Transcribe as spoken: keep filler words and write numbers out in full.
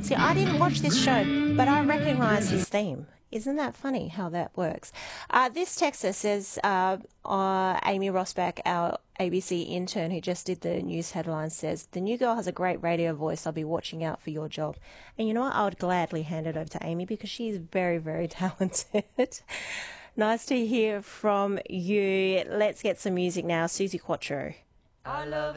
See, I didn't watch this show, but I recognise this theme. Isn't that funny how that works? Uh, this texter says, uh, uh, Amy Rosbach, our A B C intern who just did the news headlines, says, the new girl has a great radio voice. I'll be watching out for your job. And you know what? I would gladly hand it over to Amy because she's very, very talented. Nice to hear from you. Let's get some music now. Suzi Quatro. I love